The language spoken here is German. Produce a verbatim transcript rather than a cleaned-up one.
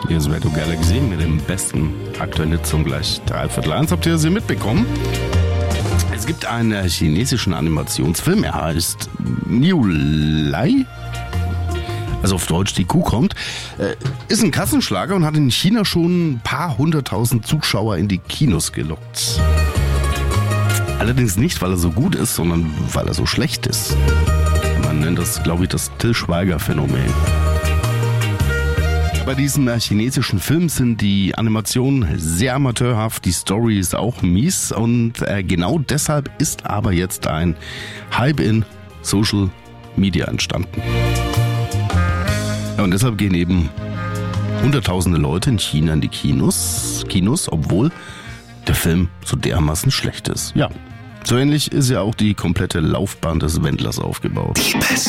Hier ist Radio Galaxy mit dem besten aktuellen Hit zum gleich dreiviertel eins. Habt ihr sie mitbekommen? Es gibt einen chinesischen Animationsfilm, er heißt Niu Lai. Also auf Deutsch die Kuh kommt. Ist ein Kassenschlager und hat in China schon ein paar hunderttausend Zuschauer in die Kinos gelockt. Allerdings nicht, weil er so gut ist, sondern weil er so schlecht ist. Man nennt das, glaube ich, das Til Schweiger-Phänomen. Bei diesem chinesischen Film sind die Animationen sehr amateurhaft, die Story ist auch mies und äh, genau deshalb ist aber jetzt ein Hype in Social Media entstanden. Ja, und deshalb gehen eben hunderttausende Leute in China in die Kinos, Kinos, obwohl der Film so dermaßen schlecht ist. Ja, so ähnlich ist ja auch die komplette Laufbahn des Wendlers aufgebaut. Die beste